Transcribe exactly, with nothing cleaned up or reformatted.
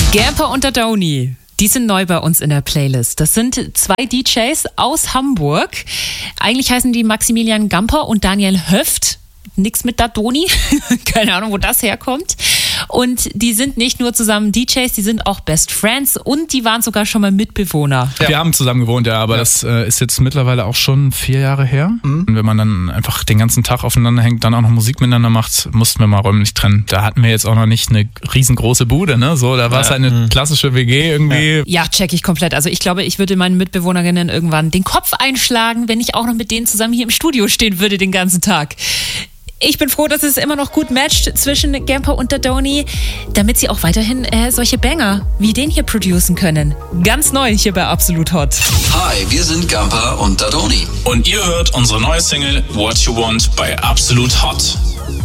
Gamper und Dadoni, die sind neu bei uns in der Playlist. Das sind zwei D Js aus Hamburg. Eigentlich heißen die Maximilian Gamper und Daniel Höft. Nix mit Dadoni. Keine Ahnung, wo das herkommt. Und die sind nicht nur zusammen D Js, die sind auch Best Friends und die waren sogar schon mal Mitbewohner. Ja. Wir haben zusammen gewohnt, ja, aber ja. das äh, ist jetzt mittlerweile auch schon vier Jahre her. Mhm. Und wenn man dann einfach den ganzen Tag aufeinander hängt, dann auch noch Musik miteinander macht, mussten wir mal räumlich trennen. Da hatten wir jetzt auch noch nicht eine riesengroße Bude, ne? So, da war es ja. halt eine mhm. klassische W G irgendwie. Ja. ja, check ich komplett. Also ich glaube, ich würde meinen Mitbewohnerinnen irgendwann den Kopf einschlagen, wenn ich auch noch mit denen zusammen hier im Studio stehen würde den ganzen Tag. Ich bin froh, dass es immer noch gut matcht zwischen Gamper und Dadoni, damit sie auch weiterhin äh, solche Banger wie den hier producen können. Ganz neu hier bei Absolut Hot. Hi, wir sind Gamper und Dadoni. Und ihr hört unsere neue Single What You Want bei Absolut Hot.